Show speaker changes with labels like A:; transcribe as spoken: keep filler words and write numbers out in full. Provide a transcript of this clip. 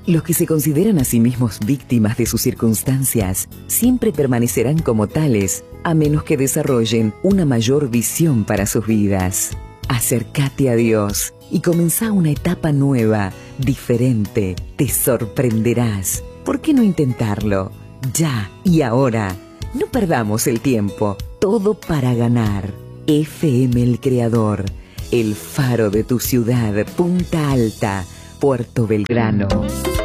A: Los que se consideran a sí mismos víctimas de sus circunstancias siempre permanecerán como tales, a menos que desarrollen una mayor visión para sus vidas. Acércate a Dios y comenzá una etapa nueva, diferente. Te sorprenderás. ¿Por qué no intentarlo? Ya y ahora. No perdamos el tiempo. Todo para ganar. F M El Creador, el faro de tu ciudad, Punta Alta, Puerto Belgrano.